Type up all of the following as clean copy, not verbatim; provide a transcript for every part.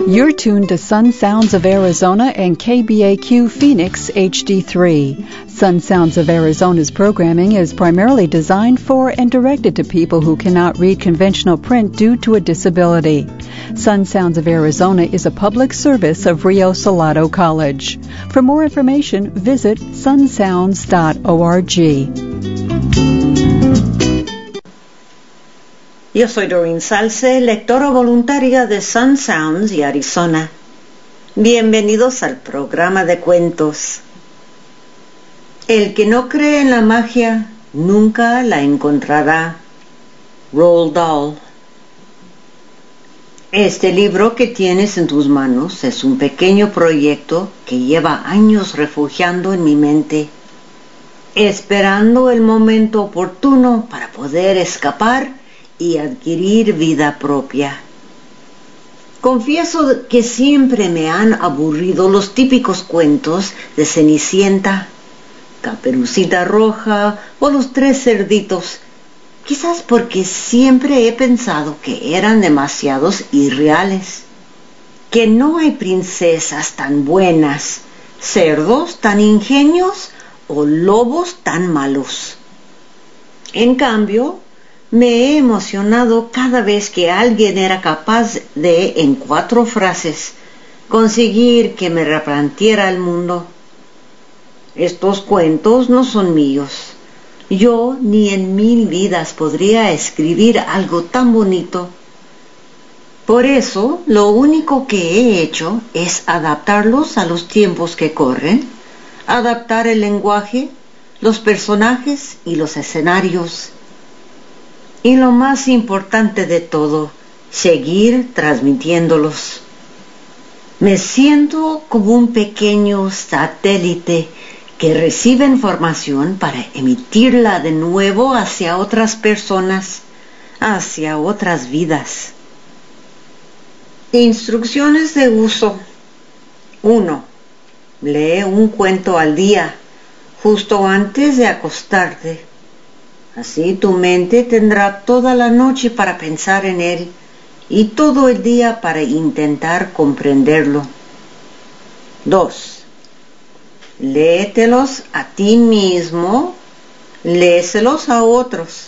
You're tuned to Sun Sounds of Arizona and KBAQ Phoenix HD3. Sun Sounds of Arizona's programming is primarily designed for and directed to people who cannot read conventional print due to a disability. Sun Sounds of Arizona is a public service of Rio Salado College. For more information, visit sunsounds.org. Yo soy Doreen Salce, lectora voluntaria de Sun Sounds y Arizona. Bienvenidos al programa de cuentos. El que no cree en la magia nunca la encontrará. Roald Dahl. Este libro que tienes en tus manos es un pequeño proyecto que lleva años refugiando en mi mente, esperando el momento oportuno para poder escapar y adquirir vida propia. Confieso que siempre me han aburrido los típicos cuentos de Cenicienta, Caperucita Roja o Los Tres Cerditos, quizás porque siempre he pensado que eran demasiados irreales, que no hay princesas tan buenas, cerdos tan ingenios o lobos tan malos. En cambio, me he emocionado cada vez que alguien era capaz de, en 4 frases, conseguir que me replanteara el mundo. Estos cuentos no son míos. Yo ni en 1000 vidas podría escribir algo tan bonito. Por eso, lo único que he hecho es adaptarlos a los tiempos que corren, adaptar el lenguaje, los personajes y los escenarios. Y lo más importante de todo, seguir transmitiéndolos. Me siento como un pequeño satélite que recibe información para emitirla de nuevo hacia otras personas, hacia otras vidas. Instrucciones de uso. 1. Lee un cuento al día, justo antes de acostarte. Así tu mente tendrá toda la noche para pensar en él y todo el día para intentar comprenderlo. 2. Léetelos a ti mismo, léeselos a otros.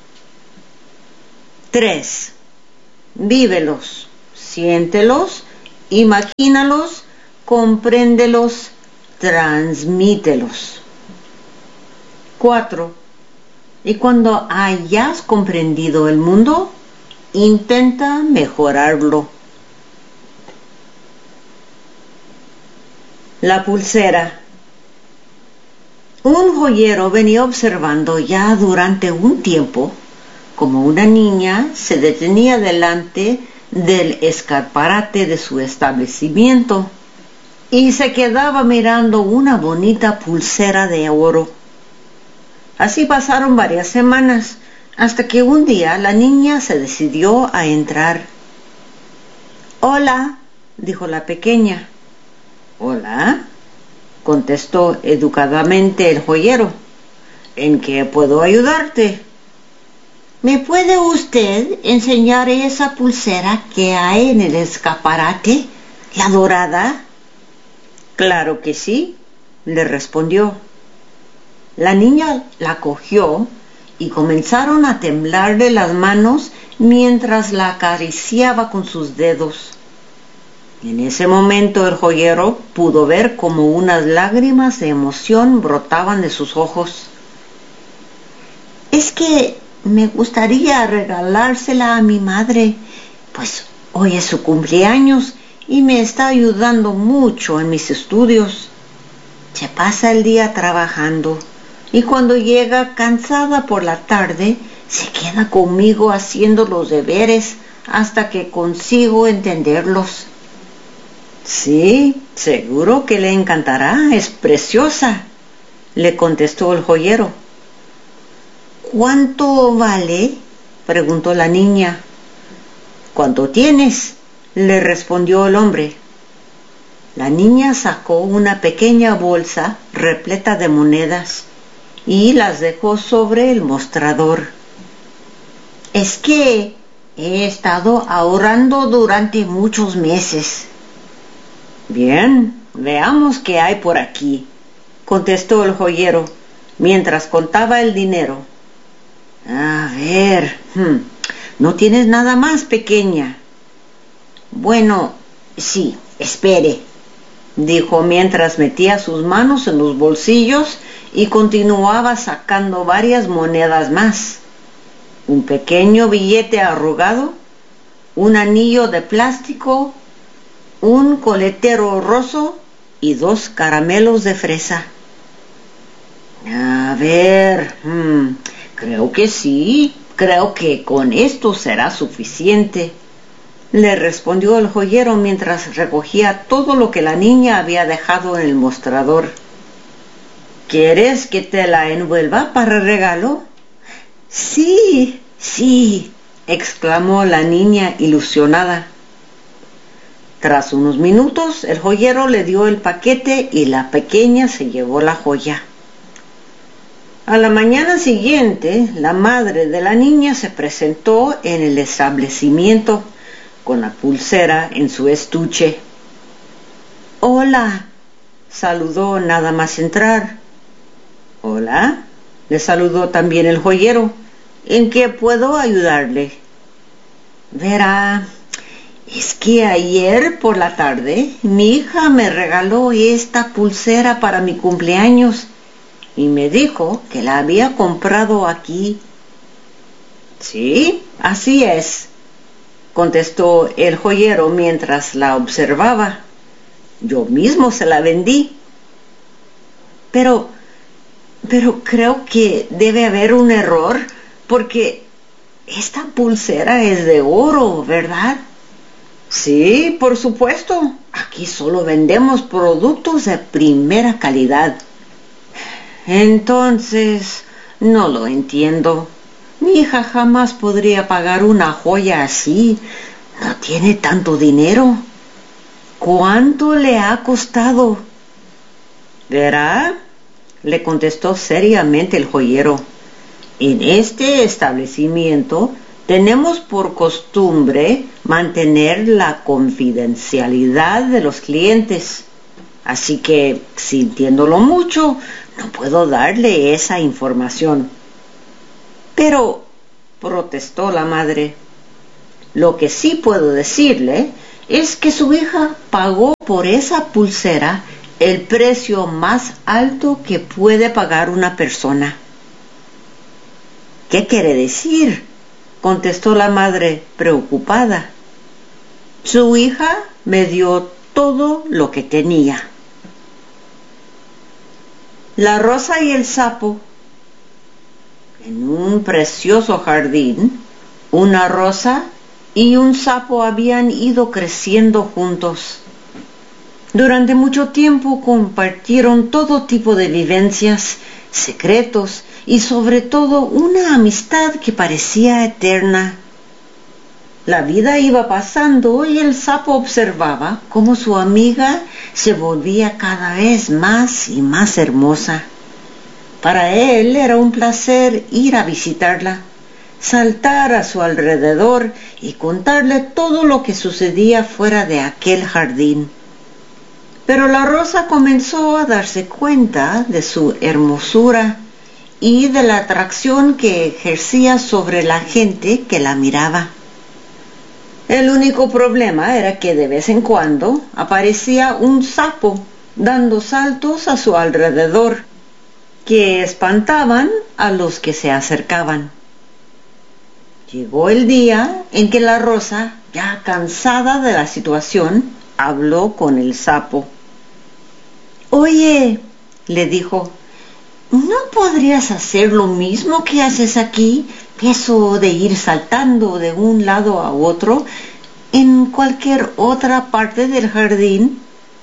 3. Vívelos, siéntelos, imagínalos, compréndelos, transmítelos. 4. Y cuando hayas comprendido el mundo, intenta mejorarlo. La pulsera. Un joyero venía observando ya durante un tiempo como una niña se detenía delante del escaparate de su establecimiento y se quedaba mirando una bonita pulsera de oro. Así pasaron varias semanas, hasta que un día la niña se decidió a entrar. «Hola», dijo la pequeña. «Hola», contestó educadamente el joyero. «¿En qué puedo ayudarte?» «¿Me puede usted enseñar esa pulsera que hay en el escaparate, la dorada?» «Claro que sí», le respondió. La niña la cogió y comenzaron a temblarle las manos mientras la acariciaba con sus dedos. En ese momento el joyero pudo ver cómo unas lágrimas de emoción brotaban de sus ojos. «Es que me gustaría regalársela a mi madre, pues hoy es su cumpleaños y me está ayudando mucho en mis estudios. Se pasa el día trabajando y cuando llega cansada por la tarde se queda conmigo haciendo los deberes hasta que consigo entenderlos». «Sí, seguro que le encantará, es preciosa», le contestó el joyero. «¿Cuánto vale?», preguntó la niña. «¿Cuánto tienes?», le respondió el hombre. La niña sacó una pequeña bolsa repleta de monedas y las dejó sobre el mostrador. «Es que He estado ahorrando durante muchos meses. Bien, veamos qué hay por aquí, contestó el joyero, mientras contaba el dinero. A ver, no tienes nada más, pequeña. Bueno, sí, espere, dijo mientras metía sus manos en los bolsillos y continuaba sacando varias monedas más. Un pequeño billete arrugado, un anillo de plástico, un coletero roso y 2 caramelos de fresa. A ver, creo que sí, creo que con esto será suficiente, le respondió el joyero mientras recogía todo lo que la niña había dejado en el mostrador. ¿Quieres que te la envuelva para regalo? Sí, sí, exclamó la niña ilusionada. Tras unos minutos, el joyero le dio el paquete y la pequeña se llevó la joya. A la mañana siguiente, la madre de la niña se presentó en el establecimiento con la pulsera en su estuche. Hola, saludó nada más entrar. Hola, le saludó también el joyero. ¿En qué puedo ayudarle? Verá, es que ayer por la tarde mi hija me regaló esta pulsera para mi cumpleaños y me dijo que la había comprado aquí. Sí, así es, contestó el joyero mientras la observaba. Yo mismo se la vendí. Pero creo que debe haber un error, porque esta pulsera es de oro, ¿verdad? Sí, por supuesto. Aquí solo vendemos productos de primera calidad. Entonces, no lo entiendo. Mi hija jamás podría pagar una joya así. No tiene tanto dinero. ¿Cuánto le ha costado? ¿Verá?, le contestó seriamente el joyero. En este establecimiento tenemos por costumbre mantener la confidencialidad de los clientes. Así que, sintiéndolo mucho, no puedo darle esa información. Pero, protestó la madre, lo que sí puedo decirle es que su hija pagó por esa pulsera el precio más alto que puede pagar una persona. ¿Qué quiere decir?, contestó la madre preocupada. Su hija me dio todo lo que tenía. La rosa y el sapo. En un precioso jardín, una rosa y un sapo habían ido creciendo juntos. Durante mucho tiempo compartieron todo tipo de vivencias, secretos y sobre todo una amistad que parecía eterna. La vida iba pasando y el sapo observaba cómo su amiga se volvía cada vez más y más hermosa. Para él era un placer ir a visitarla, saltar a su alrededor y contarle todo lo que sucedía fuera de aquel jardín. Pero la rosa comenzó a darse cuenta de su hermosura y de la atracción que ejercía sobre la gente que la miraba. El único problema era que de vez en cuando aparecía un sapo dando saltos a su alrededor, que espantaban a los que se acercaban. Llegó el día en que la rosa, ya cansada de la situación, habló con el sapo. Oye, le dijo, ¿no podrías hacer lo mismo que haces aquí? Eso de ir saltando de un lado a otro en cualquier otra parte del jardín.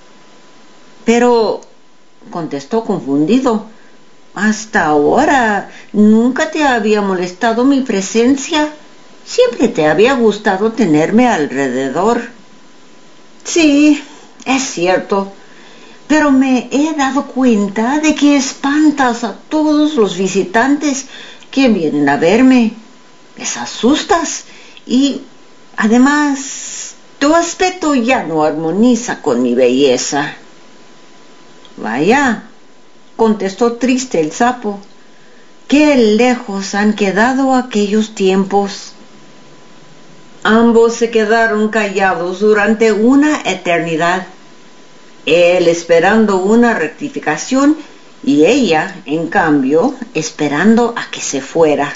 Pero, contestó confundido, hasta ahora nunca te había molestado mi presencia. Siempre te había gustado tenerme alrededor. Sí, es cierto, pero me he dado cuenta de que espantas a todos los visitantes que vienen a verme. Les asustas Y además, tu aspecto ya no armoniza con mi belleza. Vaya, contestó triste el sapo, qué lejos han quedado aquellos tiempos. Ambos se quedaron callados durante una eternidad, él esperando una rectificación y ella, en cambio, esperando a que se fuera.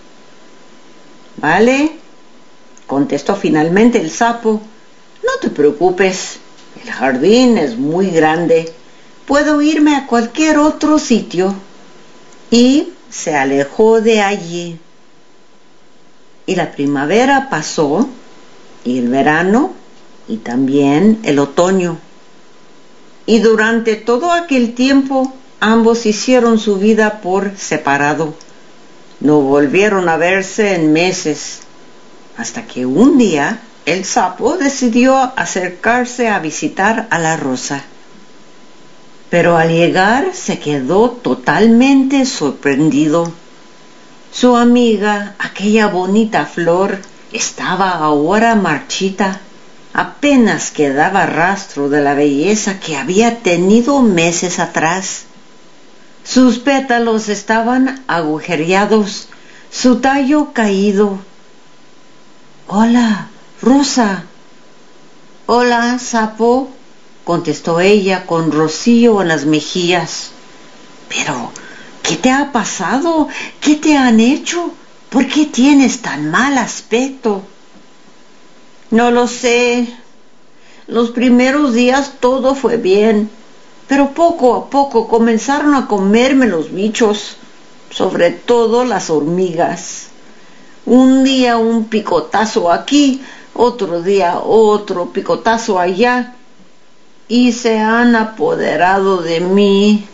Vale, contestó finalmente el sapo, no te preocupes, el jardín es muy grande, puedo irme a cualquier otro sitio. Y se alejó de allí. Y la primavera pasó, y el verano, y también el otoño. Y durante todo aquel tiempo, ambos hicieron su vida por separado. No volvieron a verse en meses, hasta que un día el sapo decidió acercarse a visitar a la rosa. Pero al llegar se quedó totalmente sorprendido. Su amiga, aquella bonita flor, estaba ahora marchita. Apenas quedaba rastro de la belleza que había tenido meses atrás. Sus pétalos estaban agujereados, su tallo caído. «Hola, Rosa». «Hola, sapo», contestó ella con rocío en las mejillas. «Pero, ¿qué te ha pasado? ¿Qué te han hecho? ¿Por qué tienes tan mal aspecto?» «No lo sé. Los primeros días todo fue bien, pero poco a poco comenzaron a comerme los bichos, sobre todo las hormigas. Un día un picotazo aquí, otro día otro picotazo allá, y se han apoderado de mí».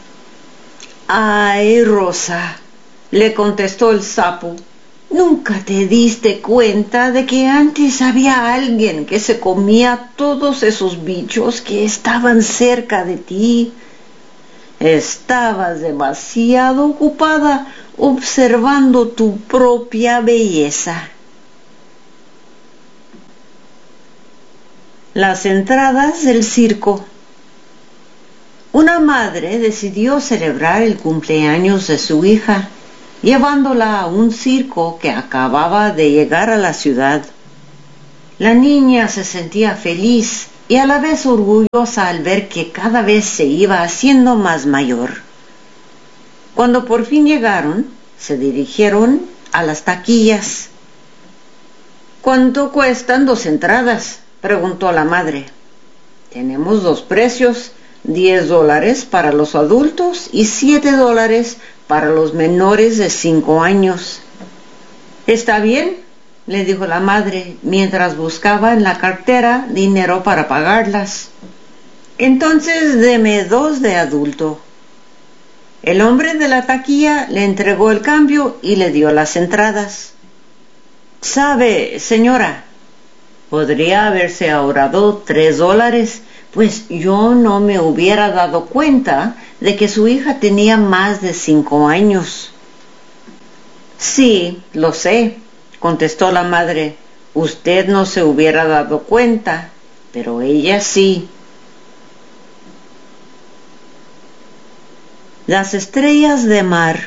«Ay, Rosa», le contestó el sapo, «¿nunca te diste cuenta de que antes había alguien que se comía todos esos bichos que estaban cerca de ti? Estabas demasiado ocupada observando tu propia belleza». Las entradas del circo. Una madre decidió celebrar el cumpleaños de su hija, llevándola a un circo que acababa de llegar a la ciudad. La niña se sentía feliz y a la vez orgullosa al ver que cada vez se iba haciendo más mayor. Cuando por fin llegaron, se dirigieron a las taquillas. «¿Cuánto cuestan 2 entradas?», preguntó la madre. «Tenemos 2 precios, $10 para los adultos y $7 para los menores de 5 años. «Está bien», le dijo la madre, mientras buscaba en la cartera dinero para pagarlas. «Entonces deme 2 de adulto». El hombre de la taquilla le entregó el cambio y le dio las entradas. «Sabe, señora, podría haberse ahorrado $3, pues yo no me hubiera dado cuenta de que su hija tenía más de 5 años». «Sí, lo sé», contestó la madre. «Usted no se hubiera dado cuenta, pero ella sí». Las estrellas de mar.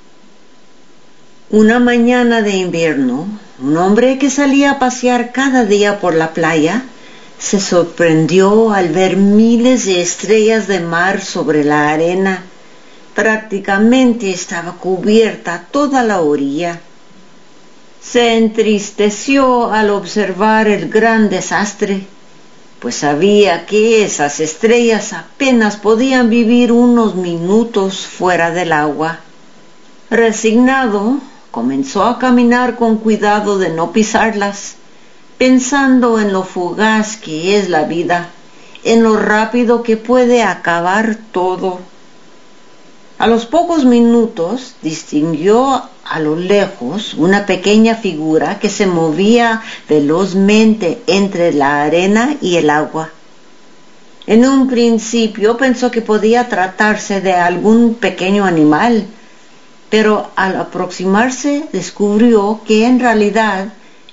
Una mañana de invierno, un hombre que salía a pasear cada día por la playa se sorprendió al ver miles de estrellas de mar sobre la arena. Prácticamente estaba cubierta toda la orilla. Se entristeció al observar el gran desastre, pues sabía que esas estrellas apenas podían vivir unos minutos fuera del agua. Resignado, comenzó a caminar con cuidado de no pisarlas, pensando en lo fugaz que es la vida, en lo rápido que puede acabar todo. A los pocos minutos distinguió a lo lejos una pequeña figura que se movía velozmente entre la arena y el agua. En un principio pensó que podía tratarse de algún pequeño animal, pero al aproximarse descubrió que en realidad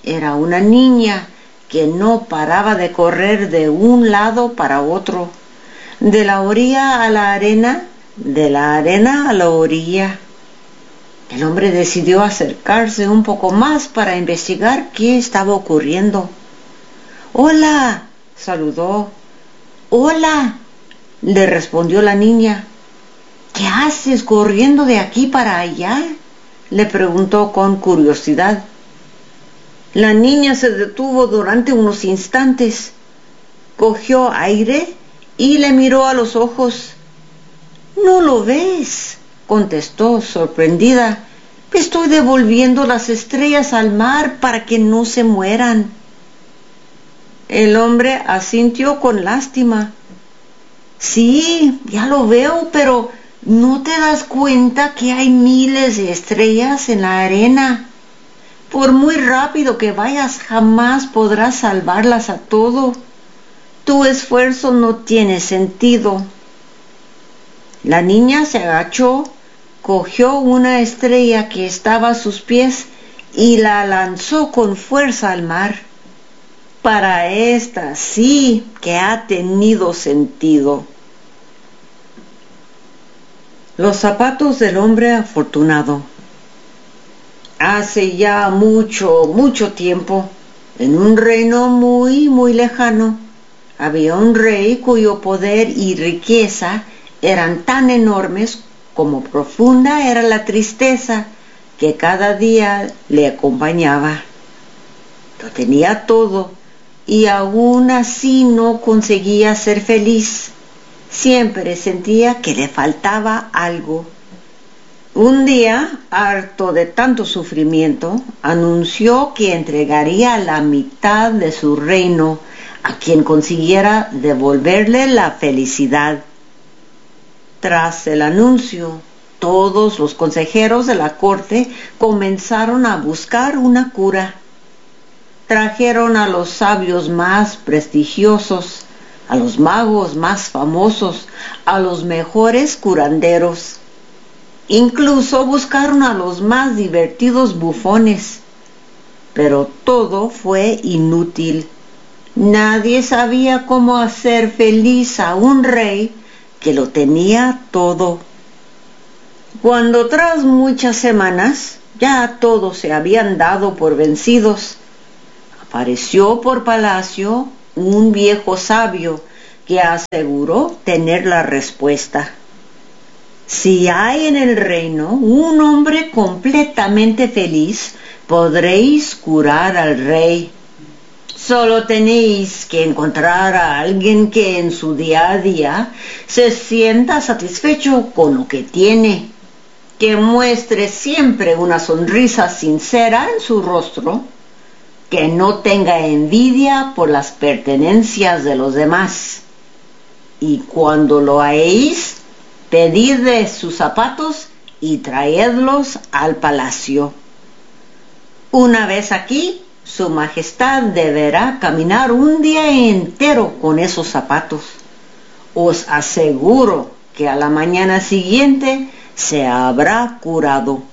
era una niña que no paraba de correr de un lado para otro, de la orilla a la arena, de la arena a la orilla. El hombre decidió acercarse un poco más para investigar qué estaba ocurriendo. «Hola», saludó. «Hola», le respondió la niña. «¿Qué haces corriendo de aquí para allá?», le preguntó con curiosidad. La niña se detuvo durante unos instantes, cogió aire y le miró a los ojos. «¿No lo ves?», contestó sorprendida. «Estoy devolviendo las estrellas al mar para que no se mueran». El hombre asintió con lástima. «Sí, ya lo veo, pero ¿no te das cuenta que hay miles de estrellas en la arena? Por muy rápido que vayas, jamás podrás salvarlas a todo. Tu esfuerzo no tiene sentido». La niña se agachó, cogió una estrella que estaba a sus pies y la lanzó con fuerza al mar. Para esta sí que ha tenido sentido. Los zapatos del hombre afortunado. Hace ya mucho tiempo, en un reino muy lejano, había un rey cuyo poder y riqueza eran tan enormes como profunda era la tristeza que cada día le acompañaba. Lo tenía todo y aún así no conseguía ser feliz. Siempre sentía que le faltaba algo. Un día, harto de tanto sufrimiento, anunció que entregaría la mitad de su reino a quien consiguiera devolverle la felicidad. Tras el anuncio, todos los consejeros de la corte comenzaron a buscar una cura. Trajeron a los sabios más prestigiosos, a los magos más famosos, a los mejores curanderos. Incluso buscaron a los más divertidos bufones. Pero todo fue inútil. Nadie sabía cómo hacer feliz a un rey que lo tenía todo. Cuando tras muchas semanas ya todos se habían dado por vencidos, apareció por palacio un viejo sabio que aseguró tener la respuesta. Si hay en el reino un hombre completamente feliz, podréis curar al rey. Solo tenéis que encontrar a alguien que en su día a día se sienta satisfecho con lo que tiene, que muestre siempre una sonrisa sincera en su rostro, que no tenga envidia por las pertenencias de los demás. Y cuando lo halléis, pedidle sus zapatos y traedlos al palacio. Una vez aquí, su majestad deberá caminar un día entero con esos zapatos. Os aseguro que a la mañana siguiente se habrá curado.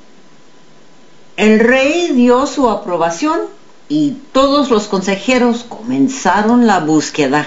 El rey dio su aprobación y todos los consejeros comenzaron la búsqueda.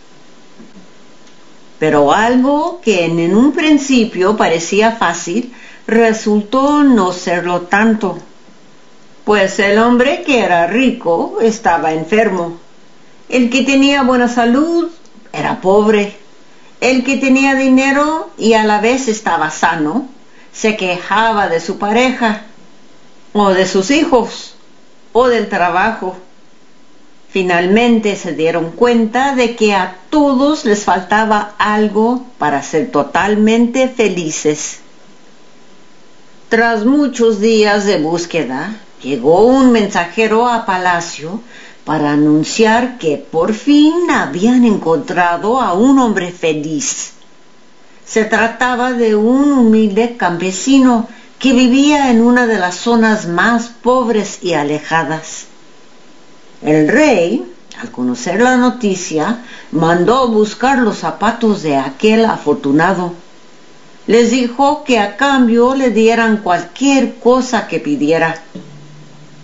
Pero algo que en un principio parecía fácil, resultó no serlo tanto. Pues el hombre que era rico estaba enfermo. El que tenía buena salud era pobre. El que tenía dinero y a la vez estaba sano, se quejaba de su pareja, o de sus hijos, o del trabajo. Finalmente se dieron cuenta de que a todos les faltaba algo para ser totalmente felices. Tras muchos días de búsqueda, llegó un mensajero a palacio para anunciar que por fin habían encontrado a un hombre feliz. Se trataba de un humilde campesino que vivía en una de las zonas más pobres y alejadas. El rey, al conocer la noticia, mandó buscar los zapatos de aquel afortunado. Les dijo que a cambio le dieran cualquier cosa que pidiera.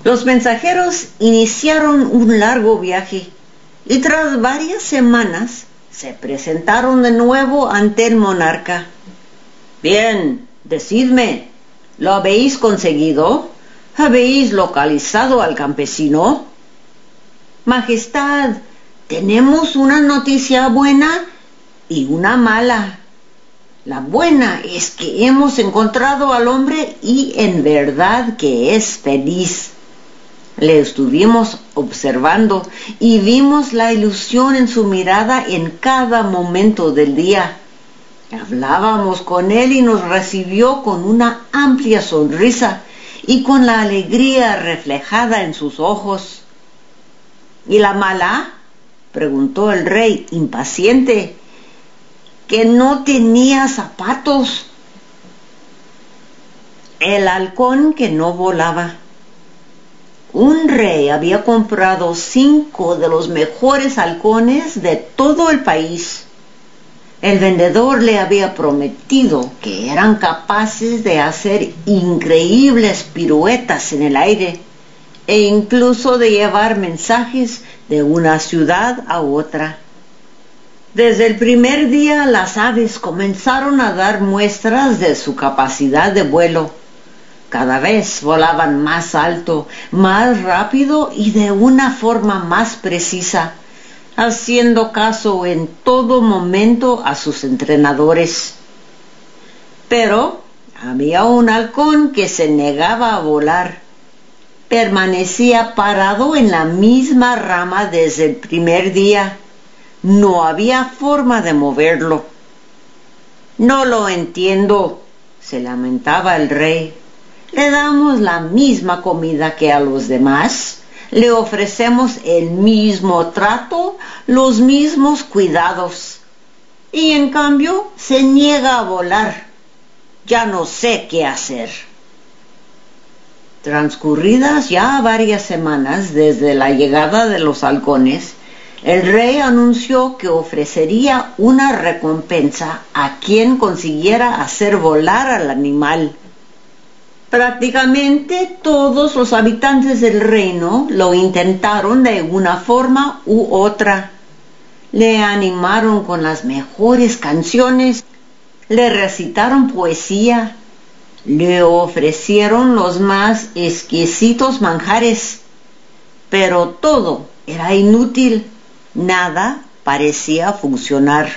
Los mensajeros iniciaron un largo viaje y tras varias semanas se presentaron de nuevo ante el monarca. Bien, decidme, ¿lo habéis conseguido? ¿Habéis localizado al campesino? Majestad, tenemos una noticia buena y una mala. La buena es que hemos encontrado al hombre y en verdad que es feliz. Le estuvimos observando y vimos la ilusión en su mirada en cada momento del día. Hablábamos con él y nos recibió con una amplia sonrisa y con la alegría reflejada en sus ojos. ¿Y la mala?, preguntó el rey impaciente. Que no tenía zapatos. El halcón que no volaba. Un rey había comprado 5 de los mejores halcones de todo el país. El vendedor le había prometido que eran capaces de hacer increíbles piruetas en el aire e incluso de llevar mensajes de una ciudad a otra. Desde el primer día las aves comenzaron a dar muestras de su capacidad de vuelo. Cada vez volaban más alto, más rápido y de una forma más precisa, haciendo caso en todo momento a sus entrenadores. Pero había un halcón que se negaba a volar. Permanecía parado en la misma rama desde el primer día. No había forma de moverlo. No lo entiendo, se lamentaba el rey. Le damos la misma comida que a los demás, le ofrecemos el mismo trato, los mismos cuidados. Y en cambio se niega a volar. Ya no sé qué hacer. Transcurridas ya varias semanas desde la llegada de los halcones, el rey anunció que ofrecería una recompensa a quien consiguiera hacer volar al animal. Prácticamente todos los habitantes del reino lo intentaron de una forma u otra. Le animaron con las mejores canciones, le recitaron poesía, le ofrecieron los más exquisitos manjares, pero todo era inútil. Nada parecía funcionar.